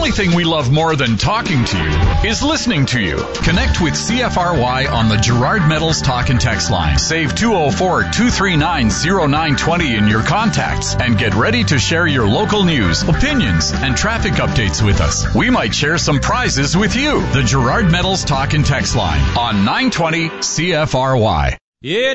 only thing we love more than talking to you is listening to you. Connect with CFRY on the Gerard Metals Talk and Text line. Save 204-239-0920 in your contacts and get ready to share your local news, opinions, and traffic updates with us. We might share some prizes with you. The Gerard Metals Talk and Text line on 920 CFRY.